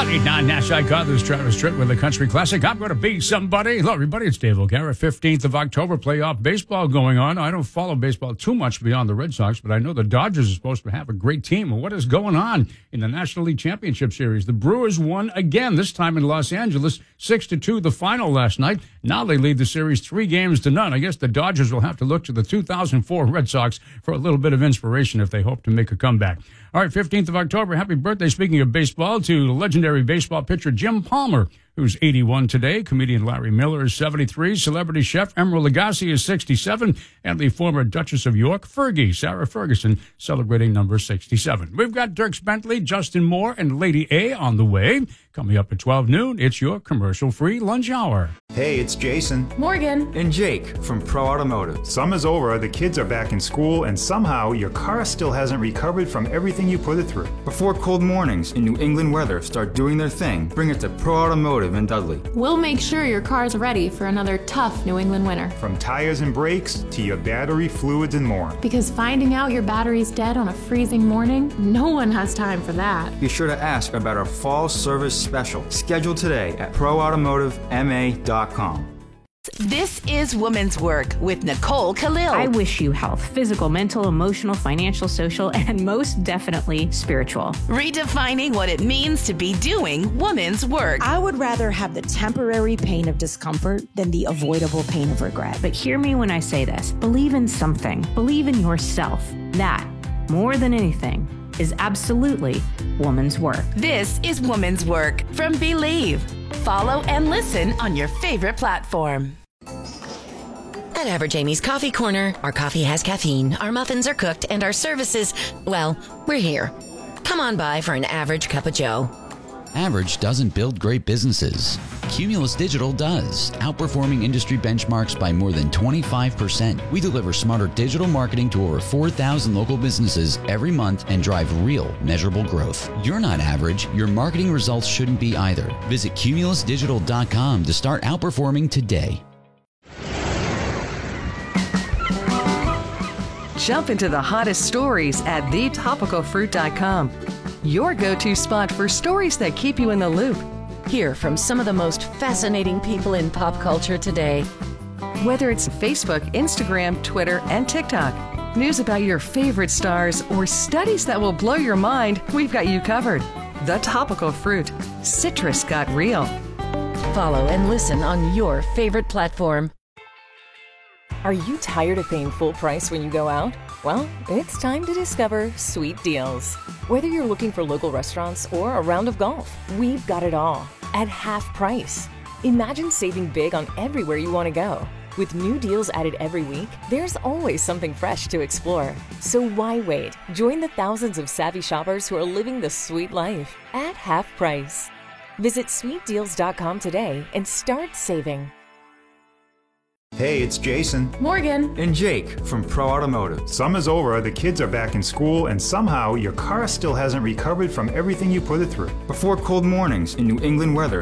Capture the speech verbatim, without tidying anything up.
seventy-nine Nash Icon, this is Travis Tritt with a country classic. I'm going to be somebody. Hello, everybody. It's Dave O'Gara. fifteenth of October, playoff baseball going on. I don't follow baseball too much beyond the Red Sox, but I know the Dodgers are supposed to have a great team. Well, what is going on in the National League Championship Series? The Brewers won again, this time in Los Angeles, six to two, the final last night. Now they lead the series three games to none. I guess the Dodgers will have to look to the two thousand four Red Sox for a little bit of inspiration if they hope to make a comeback. All right, fifteenth of October, happy birthday, speaking of baseball, to legendary baseball pitcher Jim Palmer, who's eighty-one today. Comedian Larry Miller is seventy-three. Celebrity chef Emeril Lagasse is sixty-seven. And the former Duchess of York, Fergie, Sarah Ferguson, celebrating number sixty-seven. We've got Dierks Bentley, Justin Moore, and Lady A on the way. Coming up at twelve noon, it's your commercial-free lunch hour. Hey, it's Jason. Morgan. And Jake from Pro Automotive. Summer's over, the kids are back in school, and somehow your car still hasn't recovered from everything you put it through. Before cold mornings and New England weather start doing their thing, bring it to Pro Automotive in Dudley. We'll make sure your car's ready for another tough New England winter. From tires and brakes to your battery, fluids, and more. Because finding out your battery's dead on a freezing morning, no one has time for that. Be sure to ask about our fall service special. Scheduled today at pro automotive m a dot com. This is Woman's Work with Nicole Khalil. I wish you health, physical, mental, emotional, financial, social, and most definitely spiritual. Redefining what it means to be doing woman's work. I would rather have the temporary pain of discomfort than the avoidable pain of regret. But hear me when I say this. Believe in something. Believe in yourself. That, more than anything, is absolutely woman's work. This is Woman's Work from Believe. Follow and listen on your favorite platform. At Average Amy's Coffee Corner, our coffee has caffeine, our muffins are cooked, and our services, well, we're here. Come on by for an average cup of joe. Average doesn't build great businesses. Cumulus Digital does, outperforming industry benchmarks by more than twenty-five percent. We deliver smarter digital marketing to over four thousand local businesses every month and drive real, measurable growth. You're not average. Your marketing results shouldn't be either. Visit cumulus digital dot com to start outperforming today. Jump into the hottest stories at the topical fruit dot com. Your go-to spot for stories that keep you in the loop. Hear from some of the most fascinating people in pop culture today. Whether it's Facebook, Instagram, Twitter, and TikTok, news about your favorite stars, or studies that will blow your mind, we've got you covered. The Topical Fruit. Citrus got real. Follow and listen on your favorite platform. Are you tired of paying full price when you go out? Well, it's time to discover Sweet Deals. Whether you're looking for local restaurants or a round of golf, we've got it all at half price. Imagine saving big on everywhere you want to go. With new deals added every week, there's always something fresh to explore. So why wait? Join the thousands of savvy shoppers who are living the sweet life at half price. Visit sweet deals dot com today and start saving. Hey, it's Jason. Morgan. And Jake from Pro Automotive. Summer's over, the kids are back in school, and somehow your car still hasn't recovered from everything you put it through. Before cold mornings and New England weather